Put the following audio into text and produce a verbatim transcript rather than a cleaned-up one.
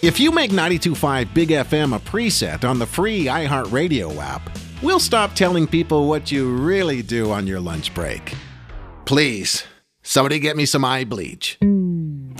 If you make ninety-two point five Big F M a preset on the free iHeartRadio app, we'll stop telling people what you really do on your lunch break. Please, somebody get me some eye bleach.